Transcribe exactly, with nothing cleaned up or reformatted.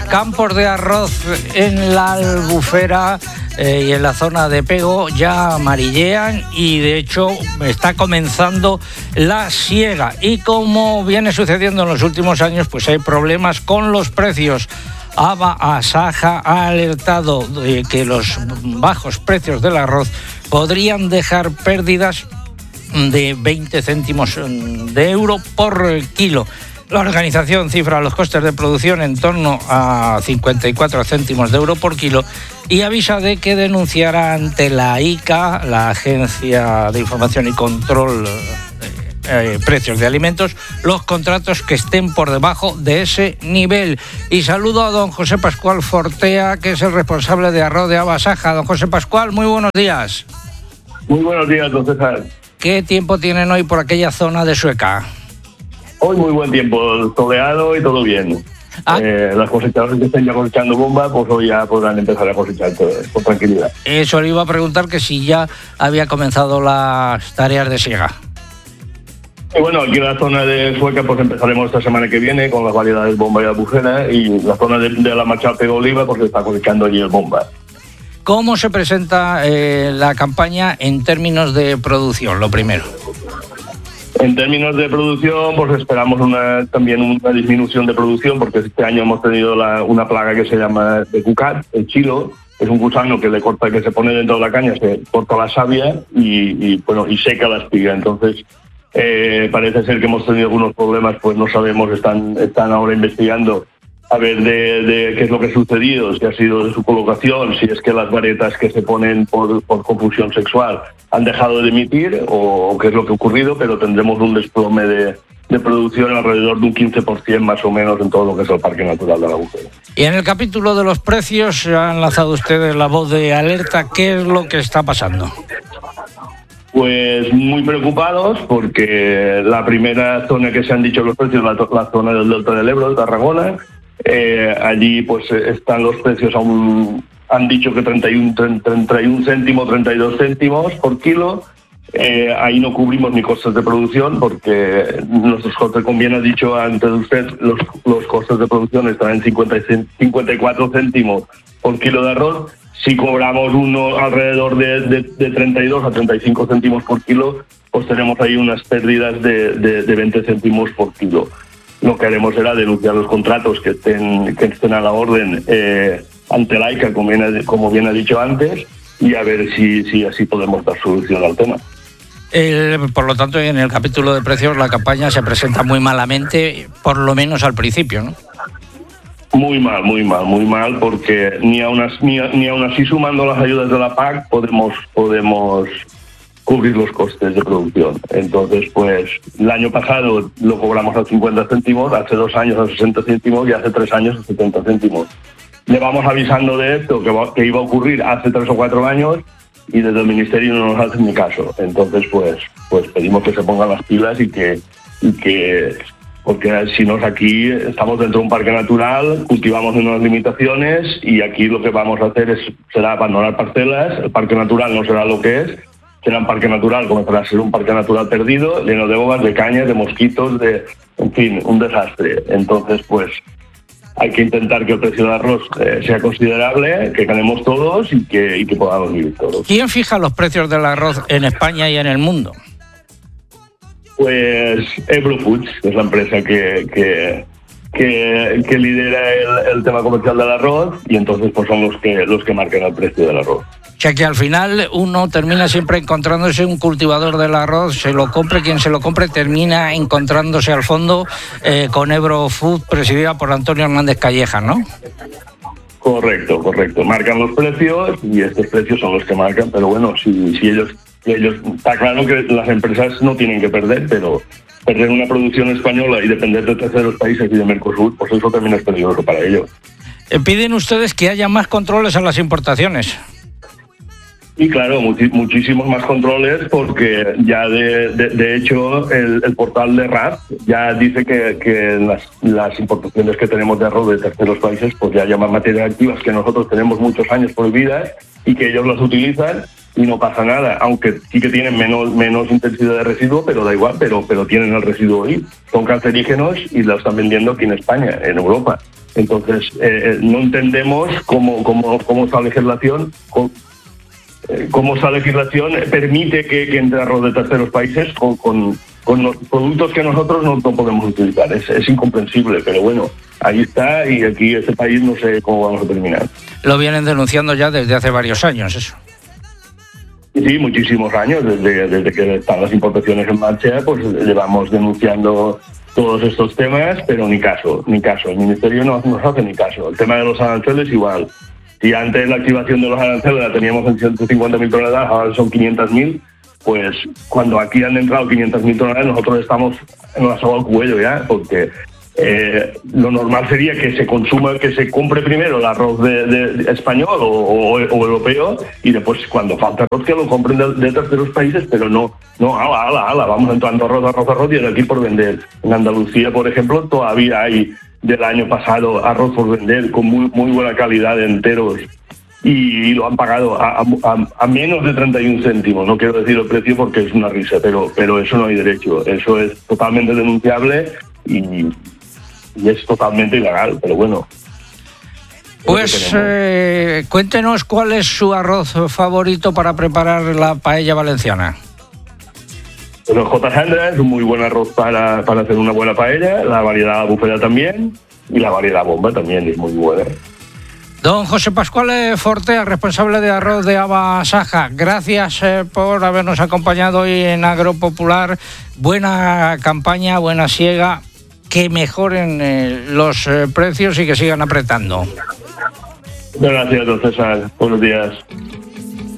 campos de arroz en la Albufera eh, y en la zona de Pego ya amarillean y de hecho está comenzando la siega. Y como viene sucediendo en los últimos años, pues hay problemas con los precios. Aba Asaja ha alertado de que los bajos precios del arroz podrían dejar pérdidas de veinte céntimos de euro por kilo. La organización cifra los costes de producción en torno a cincuenta y cuatro céntimos de euro por kilo y avisa de que denunciará ante la I C A, la Agencia de Información y Control de eh, Precios de Alimentos, los contratos que estén por debajo de ese nivel. Y saludo a don José Pascual Fortea, que es el responsable de arroz de Aba Asaja. Don José Pascual, muy buenos días. Muy buenos días, don César. ¿Qué tiempo tienen hoy por aquella zona de Sueca? Hoy muy buen tiempo, soleado y todo bien. Ah. Eh, las cosechadores que estén ya cosechando bomba, pues hoy ya podrán empezar a cosechar todo, con tranquilidad. Eso le iba a preguntar, que si ya había comenzado las tareas de siega. Y bueno, aquí en la zona de Sueca pues empezaremos esta semana que viene con las variedades bomba y albufera, y la zona de, de la Machal Pego Oliva pues está cosechando allí el bomba. ¿Cómo se presenta eh, la campaña en términos de producción, lo primero? En términos de producción, pues esperamos una, también una disminución de producción, porque este año hemos tenido la, una plaga que se llama de cucat, el chilo. Es un gusano que le corta, que se pone dentro de la caña, se corta la savia y, y bueno y seca la espiga. Entonces eh, parece ser que hemos tenido algunos problemas, pues no sabemos, están, están ahora investigando a ver de, de qué es lo que ha sucedido, si ha sido de su colocación, si es que las varetas que se ponen por, por confusión sexual han dejado de emitir o, o qué es lo que ha ocurrido, pero tendremos un desplome de, de producción alrededor de un quince por ciento más o menos en todo lo que es el Parque Natural de la Albufera. Y en el capítulo de los precios han lanzado ustedes la voz de alerta. ¿Qué es lo que está pasando? Pues muy preocupados, porque la primera zona que se han dicho los precios es la, la zona del Delta del Ebro, de Tarragona. Eh, allí pues están los precios aún, han dicho que treinta y un, treinta y un céntimos, treinta y dos céntimos por kilo. Eh, ahí no cubrimos ni costes de producción, porque nuestros costes, como bien ha dicho antes usted, los, los costes de producción están en cincuenta y cuatro céntimos por kilo de arroz. Si cobramos uno alrededor de, de, de treinta y dos a treinta y cinco céntimos por kilo, pues tenemos ahí unas pérdidas de, de, de veinte céntimos por kilo. Lo que haremos será denunciar los contratos que estén, que estén a la orden eh, ante la I C A, como bien, como bien ha dicho antes, y a ver si, si así podemos dar solución al tema. El, por lo tanto, en el capítulo de precios la campaña se presenta muy malamente, por lo menos al principio, ¿no? Muy mal, muy mal, muy mal, porque ni aún así, ni, ni aún así sumando las ayudas de la P A C podemos podemos cubrir los costes de producción. Entonces, pues, el año pasado lo cobramos a cincuenta céntimos, hace dos años a sesenta céntimos y hace tres años a setenta céntimos. Llevamos avisando de esto, que, va, que iba a ocurrir hace tres o cuatro años, y desde el Ministerio no nos hacen ni caso. Entonces, pues, pues pedimos que se pongan las pilas y que, y que porque si no, aquí estamos dentro de un parque natural, cultivamos en unas limitaciones, y aquí lo que vamos a hacer es será abandonar parcelas. El parque natural no será lo que es, será un parque natural, comenzará a ser un parque natural perdido, lleno de bogas, de cañas, de mosquitos, de, en fin, un desastre. Entonces, pues, hay que intentar que el precio del arroz eh, sea considerable, que ganemos todos y que, y que podamos vivir todos. ¿Quién fija los precios del arroz en España y en el mundo? Pues Ebro Foods, que es la empresa que, que, que, que lidera el, el tema comercial del arroz, y entonces pues son los que, los que marcan el precio del arroz. O sea que al final uno termina siempre encontrándose un cultivador del arroz, se lo compre quien se lo compre, termina encontrándose al fondo eh, con Ebro Food, presidida por Antonio Hernández Calleja, ¿no? Correcto, correcto. Marcan los precios y estos precios son los que marcan, pero bueno, si, si ellos, ellos, está claro que las empresas no tienen que perder, pero perder una producción española y depender de terceros países y de Mercosur, pues eso también es peligroso para ellos. Eh, ¿Piden ustedes que haya más controles en las importaciones? Y claro, much- muchísimos más controles, porque ya de, de, de hecho el, el portal de R A P ya dice que, que las, las importaciones que tenemos de arroz de terceros países pues ya llaman materias activas que nosotros tenemos muchos años prohibidas y que ellos las utilizan, y no pasa nada, aunque sí que tienen menos menos intensidad de residuo, pero da igual, pero pero tienen el residuo ahí. Son cancerígenos y lo están vendiendo aquí en España, en Europa. Entonces, eh, no entendemos cómo, cómo, cómo esa legislación cómo, eh, cómo esa legislación permite que, que entre arroz de terceros países con, con, con los productos que nosotros no, no podemos utilizar. Es, es incomprensible, pero bueno, ahí está, y aquí este país no sé cómo vamos a terminar. Lo vienen denunciando ya desde hace varios años, eso. Sí, muchísimos años, desde, desde que están las importaciones en marcha, pues llevamos denunciando todos estos temas, pero ni caso, ni caso. El Ministerio no nos hace ni caso. El tema de los aranceles igual. Si antes la activación de los aranceles la teníamos en ciento cincuenta mil toneladas, ahora son quinientas mil, pues cuando aquí han entrado quinientas mil toneladas, nosotros estamos en la soga al cuello ya, porque Eh, lo normal sería que se consuma, que se compre primero el arroz de, de, de español o, o, o europeo, y después cuando falta arroz que lo compren de, de terceros países, pero no, no, ala, ala, ala, vamos entrando arroz, arroz, arroz, y de aquí por vender. En Andalucía, por ejemplo, todavía hay del año pasado arroz por vender con muy, muy buena calidad de enteros, y, y lo han pagado a, a, a menos de treinta y un céntimos. No quiero decir el precio porque es una risa, pero, pero eso no hay derecho, eso es totalmente denunciable y y es totalmente ilegal, pero bueno. Pues eh, cuéntenos cuál es su arroz favorito para preparar la paella valenciana. El J. Sandra es un muy buen arroz para, para hacer una buena paella, la variedad Bufera también, y la variedad Bomba también es muy buena. Don José Pascual Fortea, responsable de arroz de Aba Saja, gracias eh, por habernos acompañado hoy en Agropopular. Buena campaña, buena siega. Que mejoren eh, los eh, precios y que sigan apretando. Gracias, don César. Buenos días.